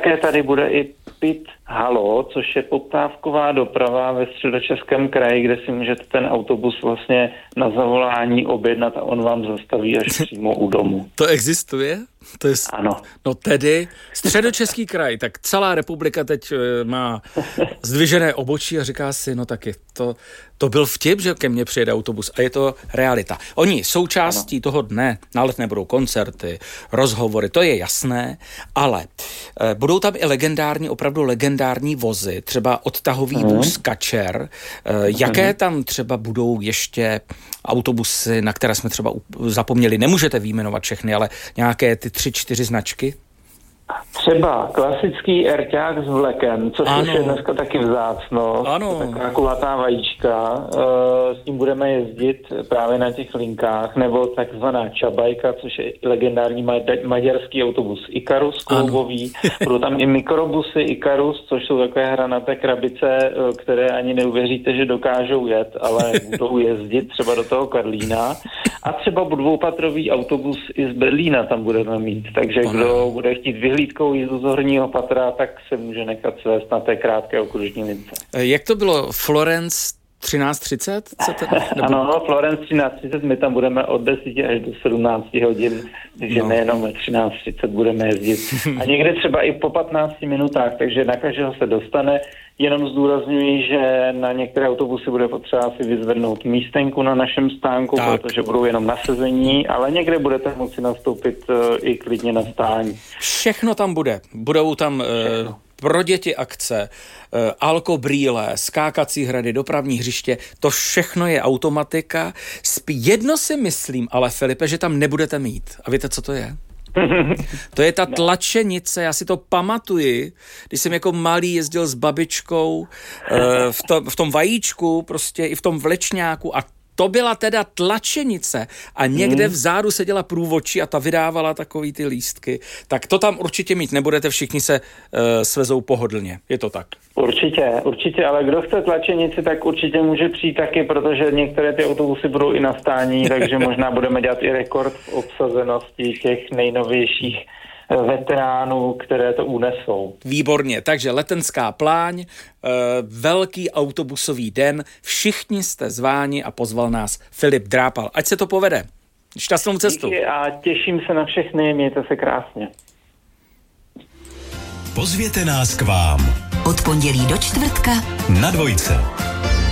také tady bude i PIT Halo, což je poptávková doprava ve Středočeském kraji, kde si můžete ten autobus vlastně na zavolání objednat a on vám zastaví až přímo u domu. To existuje? To je... Ano. No tedy Středočeský kraj, tak celá republika teď má zdvižené obočí a říká si, no taky to byl vtip, že ke mně přijede autobus a je to realita. Oni součástí toho dne, na Letné budou koncerty, rozhovory, to je jasné, ale budou tam i opravdu legendární vozy, třeba odtahový vůz Kačer. Jaké tam třeba budou ještě autobusy, na které jsme třeba zapomněli? Nemůžete vyjmenovat všechny, ale nějaké ty 3-4 značky? Třeba klasický erťák s vlekem, což už je dneska taky vzácnost. Ano. Taková kulatá vajíčka. S tím budeme jezdit právě na těch linkách, nebo takzvaná čabajka, což je legendární maďarský autobus Ikarus kloubový. Budou tam i mikrobusy Ikarus, což jsou takové hranaté krabice, které ani neuvěříte, že dokážou jet, ale budou jezdit třeba do toho Karlína. A třeba dvoupatrový autobus i z Berlína tam budeme mít. Takže kdo bude chtít vyhlídkou jízdu z horního patra, tak se může nechat svést na té krátké okružní lince. Jak to bylo? Florence 13:30? Ano, Florence 13:30, my tam budeme od 10 až do 17 hodin, takže nejenom ve 13:30 budeme jezdit. A někde třeba i po 15 minutách, takže na každého se dostane. Jenom zdůrazňuji, že na některé autobusy bude potřeba si vyzvednout místenku na našem stánku, protože budou jenom na sezení, ale někde budete moci nastoupit i klidně na stání. Všechno tam bude. Budou tam pro děti akce, alkobrýle, skákací hrady, dopravní hřiště, to všechno je automatika. Jedno si myslím, ale Filipe, že tam nebudete mít. A víte, co to je? To je ta tlačenice, já si to pamatuji, když jsem jako malý jezdil s babičkou v tom vajíčku, prostě i v tom vlečňáku a to byla teda tlačenice a někde vzadu seděla průvodčí a ta vydávala takový ty lístky. Tak to tam určitě mít nebudete, všichni se svezou pohodlně. Je to tak? Určitě, ale kdo chce tlačenici, tak určitě může přijít taky, protože některé ty autobusy budou i na stání, takže možná budeme dělat i rekord v obsazenosti těch nejnovějších veteránů, které to unesou. Výborně, takže Letenská pláň, velký autobusový den, všichni jste zváni a pozval nás Filip Drápal. Ať se to povede. Šťastnou cestu. Díky a těším se na všechny, mějte se krásně. Pozvěte nás k vám. Od pondělí do čtvrtka na Dvojce.